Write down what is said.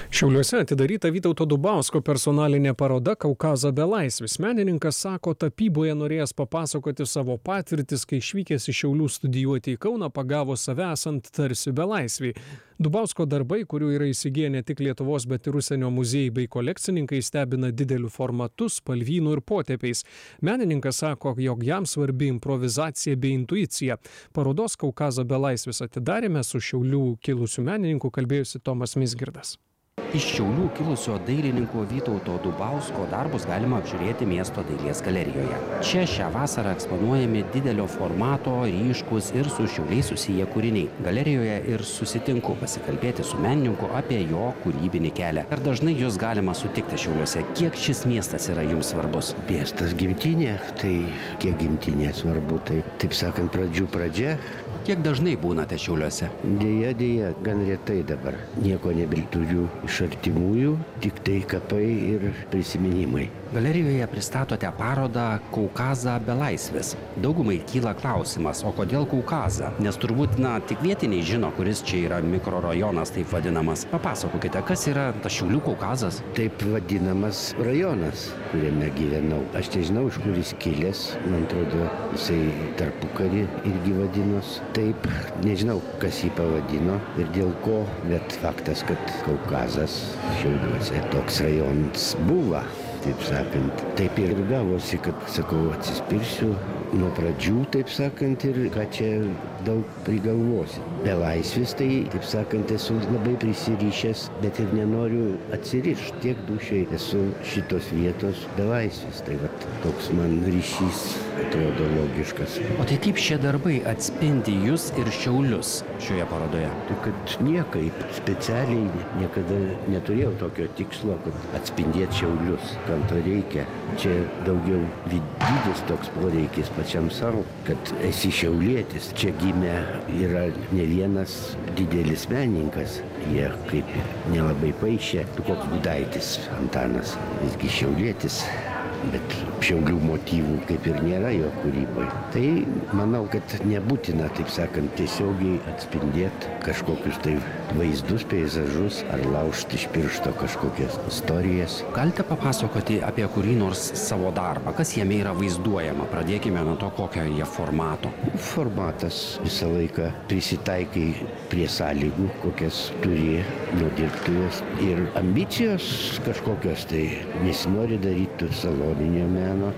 Šiauliuose atidaryta Vytauto Dubausko personalinė paroda Kaukazo belaisvis. Menininkas sako, tapyboje norėjęs papasakoti savo patirtis, kai išvykęs iš Šiaulių studijuoti į Kauną, pagavo save esant tarsi belaisvį. Dubausko darbai, kurių yra įsigiję ne tik Lietuvos, bet ir užsienio muziejai bei kolekcininkai, stebina dideliu formatu, spalvynu ir potėpiais. Menininkas sako, jog jam svarbi improvizacija bei intuicija. Parodos Kaukazo belaisvis atidarėme su Šiaulių kilusiu menininku kalbėjusi Tomas Mizgirdas. Iš Šiaulių kilusio dailininko Vytauto Dubausko darbus galima apžiūrėti miesto dailės galerijoje. Čia šią vasarą eksponuojami didelio formato, ryškus ir su Šiauliais susiję kūriniai. Galerijoje ir susitinku pasikalbėti su menininku apie jo kūrybinį kelią. Ir dažnai jūs galima sutikti Šiauliuose. Kiek šis miestas yra jums svarbus? Miestas gimtinė, tai kiek gimtinė svarbu, tai taip sakant, pradžių pradžia. Kiek dažnai būnate Šiauliuose? Deja, gan retai dabar. Nieko nebeturiu iš artimųjų, tik tai kapai ir prisiminimai. Galerijoje pristatote parodą Kaukazą belaisvis. Daugumai kyla klausimas, o kodėl Kaukazą? Nes turbūt, tik vietiniai žino, kuris čia yra mikrorajonas taip vadinamas. Papasakokite, kas yra tas Šiaulių Kaukazas? Taip vadinamas rajonas, kuriame gyvenau. Aš nežinau, iš kur jis kilęs. Man atrodo, jisai tarpukarį irgi vadinos. Taip, nežinau, kas jį pavadino ir dėl ko, bet faktas, kad Kaukazas Šiauliuose toks rajonas buvo. Taip sakant, taip ir gavosi, kad, sakau, atsispirsiu nuo pradžių, taip sakant, ir ką čia daug prigalvosi. Belaisvis, tai, taip sakant, esu labai prisirišęs, bet ir nenoriu atsirišti. Tiek dušiai esu šitos vietos belaisvis. Tai vat, toks man ryšys atrodo logiškas. O tai kaip šie darbai atspindi jūs ir Šiaulius šioje parodoje? Tai kad niekaip specialiai niekada neturėjau tokio tikslo, kad atspindėti Šiaulius. Kam to reikia? Čia daugiau vidinis toks poreikis pačiam savo, kad esi šiaulietis. Čia gimė yra ne vienas didelis menininkas. Jie kaip nelabai paišė. Tu koks Gudaitis, Antanas, visgi šiaulietis. Bet Šiaulių motyvų kaip ir nėra jo kūryboje. Tai manau, kad nebūtina, taip sakant, tiesiogiai atspindėti kažkokius tai vaizdus, peizažus ar laužti iš piršto kažkokias istorijas. Galite papasakoti apie kurį nors savo darbą? Kas jame yra vaizduojama? Pradėkime nuo to, kokio jie formato. Formatas visą laiką prisitaikai prie sąlygų, kokias turi nuo dirbtuvės. Ir ambicijos kažkokios tai nesinori daryti saloninio meno.